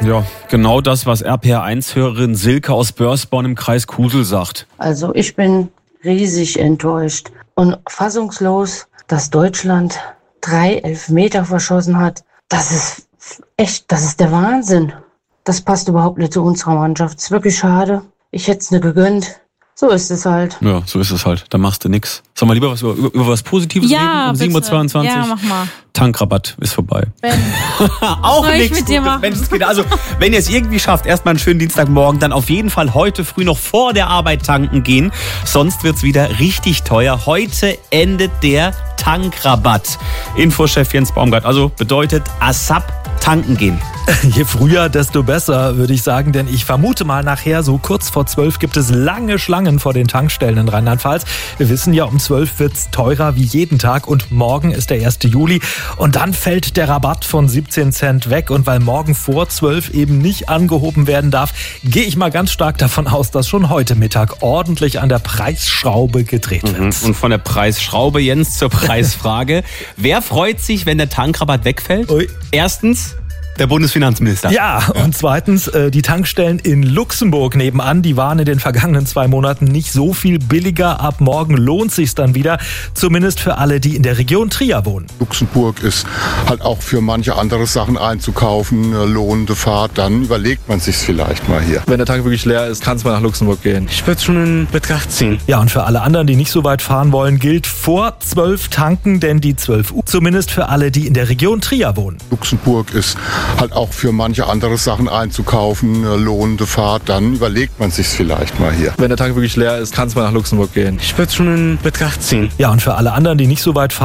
Ja, genau das, was RPR1-Hörerin Silke aus Börsborn im Kreis Kusel sagt. Also ich bin riesig enttäuscht und fassungslos, dass Deutschland 3 Elfmeter verschossen hat. Das ist der Wahnsinn. Das passt überhaupt nicht zu unserer Mannschaft. Das ist wirklich schade. Ich hätte es nicht gegönnt. So ist es halt. Ja, so ist es halt. Da machst du nix. Sollen wir lieber über was Positives reden? Um 7.22 Uhr? Ja, mach mal. Tankrabatt ist vorbei. Ben, auch soll ich nichts mit dir machen? Gutes. Also, wenn ihr es irgendwie schafft, erstmal einen schönen Dienstagmorgen, dann auf jeden Fall heute früh noch vor der Arbeit tanken gehen. Sonst wird's wieder richtig teuer. Heute endet der Tankrabatt. Infochef Jens Baumgart. Also bedeutet ASAP tanken gehen. Je früher, desto besser, würde ich sagen, denn ich vermute mal nachher, so kurz vor 12 gibt es lange Schlangen vor den Tankstellen in Rheinland-Pfalz. Wir wissen ja, um 12 wird's teurer wie jeden Tag und morgen ist der 1. Juli und dann fällt der Rabatt von 17 Cent weg und weil morgen vor 12 eben nicht angehoben werden darf, gehe ich mal ganz stark davon aus, dass schon heute Mittag ordentlich an der Preisschraube gedreht wird. Und von der Preisschraube, Jens, zur Preisfrage. Wer freut sich, wenn der Tankrabatt wegfällt? Ui. Erstens der Bundesfinanzminister. Ja, und zweitens, die Tankstellen in Luxemburg nebenan, die waren in den vergangenen 2 Monaten nicht so viel billiger. Ab morgen lohnt sich's dann wieder, zumindest für alle, die in der Region Trier wohnen. Luxemburg ist halt auch für manche andere Sachen einzukaufen, eine lohnende Fahrt, dann überlegt man sich's vielleicht mal hier. Wenn der Tank wirklich leer ist, kann es mal nach Luxemburg gehen. Ich würde es schon in Betracht ziehen. Ja, und für alle anderen, die nicht so weit fahren wollen, gilt vor 12 tanken, denn die 12 Uhr, zumindest für alle, die in der Region Trier wohnen. Luxemburg ist halt auch für manche andere Sachen einzukaufen, eine lohnende Fahrt, dann überlegt man sich's vielleicht mal hier. Wenn der Tank wirklich leer ist, kann es mal nach Luxemburg gehen. Ich würde es schon in Betracht ziehen. Ja, und für alle anderen, die nicht so weit fahren